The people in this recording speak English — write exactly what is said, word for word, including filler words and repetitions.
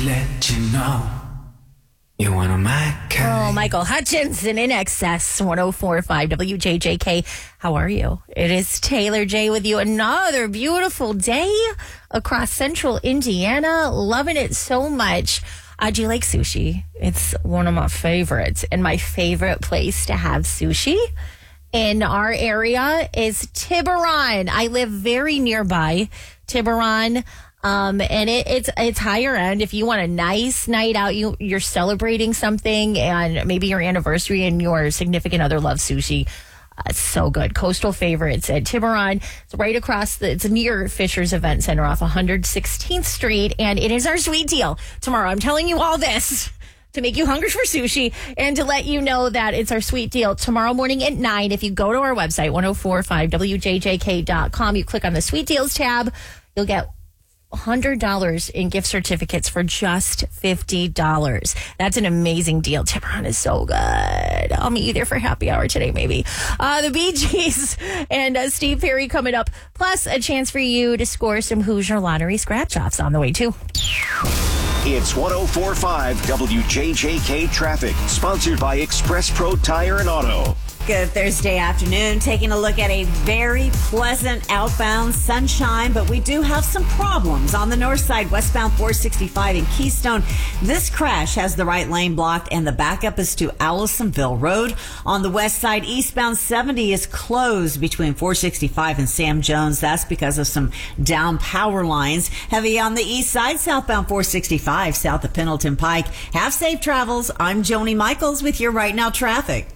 to let you know you're one of my kind. Oh, Michael Hutchinson in excess one oh four point five W J J K. How are you? It is Taylor J with you. Another beautiful day across central Indiana. Loving it so much. Uh, do you like sushi? It's one of my favorites, and my favorite place to have sushi in our area is Tiburon. I live very nearby Tiburon. Um, and it, it's, it's higher end. If you want a nice night out, you, you're celebrating something and maybe your anniversary and your significant other loves sushi. Uh, it's so good. Coastal favorites at Tiburon. It's right across the, it's near Fisher's Event Center off one hundred sixteenth Street. And it is our sweet deal tomorrow. I'm telling you all this to make you hungry for sushi and to let you know that it's our sweet deal tomorrow morning at nine. If you go to our website, ten forty-five W J J K dot com, you click on the sweet deals tab, you'll get one hundred dollars in gift certificates for just fifty dollars. That's an amazing deal. Tiburon is so good. I'll meet you there for happy hour today, maybe. Uh, the Bee Gees and uh, Steve Perry coming up. Plus, a chance for you to score some Hoosier Lottery scratch-offs on the way, too. It's ten forty-five W J J K Traffic, sponsored by Express Pro Tire and Auto. Good Thursday afternoon. Taking a look at a very pleasant outbound sunshine, but we do have some problems on the north side, westbound four sixty-five in Keystone. This crash has the right lane blocked, and the backup is to Allisonville Road. On the west side, eastbound seventy is closed between four sixty-five and Sam Jones. That's because of some down power lines. Heavy on the east side, southbound four sixty-five, south of Pendleton Pike. Have safe travels. I'm Joni Michaels with your Right Now traffic.